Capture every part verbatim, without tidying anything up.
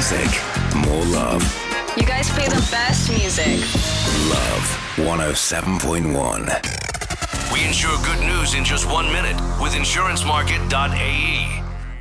music, more love. You guys play the best music. Love one oh seven point one. We insure good news in just one minute with insurance market dot a e.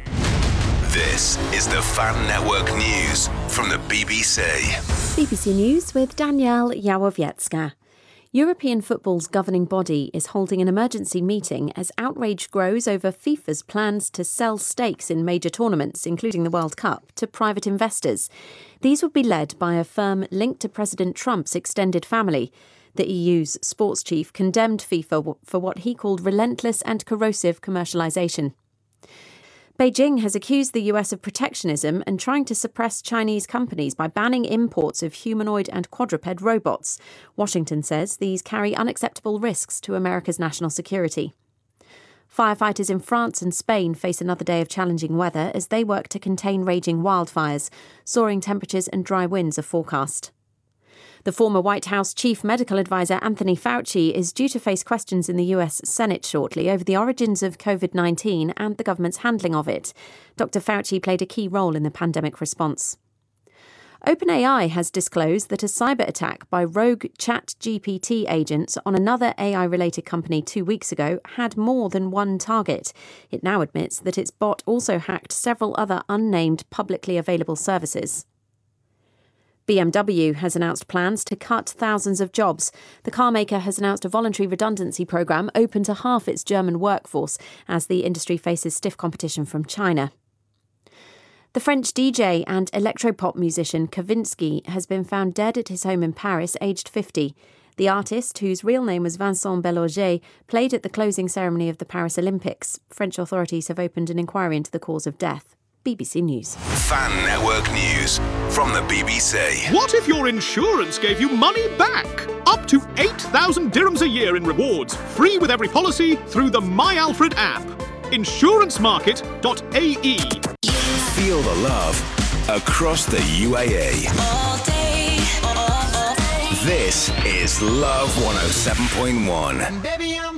This is the Fan Network News from the B B C. B B C News with Danielle Yawowiecka. European football's governing body is holding an emergency meeting as outrage grows over FIFA's plans to sell stakes in major tournaments, including the World Cup, to private investors. These would be led by a firm linked to President Trump's extended family. The E U's sports chief condemned FIFA for what he called relentless and corrosive commercialisation. Beijing has accused the U S of protectionism and trying to suppress Chinese companies by banning imports of humanoid and quadruped robots. Washington says these carry unacceptable risks to America's national security. Firefighters in France and Spain face another day of challenging weather as they work to contain raging wildfires. Soaring temperatures and dry winds are forecast. The former White House chief medical advisor Anthony Fauci is due to face questions in the U S Senate shortly over the origins of covid nineteen and the government's handling of it. Doctor Fauci played a key role in the pandemic response. OpenAI has disclosed that a cyber attack by rogue ChatGPT agents on another A I-related company two weeks ago had more than one target. It now admits that its bot also hacked several other unnamed publicly available services. B M W has announced plans to cut thousands of jobs. The car maker has announced a voluntary redundancy programme open to half its German workforce as the industry faces stiff competition from China. The French D J and electropop musician Kavinsky has been found dead at his home in Paris, aged fifty. The artist, whose real name was Vincent Bellauger, played at the closing ceremony of the Paris Olympics. French authorities have opened an inquiry into the cause of death. B B C News. Fan Network News from the B B C. What if your insurance gave you money back? Up to eight thousand dirhams a year in rewards, free with every policy through the My Alfred app. insurance market dot a e. Feel the love across the U A E. All day, all day. This is Love one oh seven point one. Baby, I'm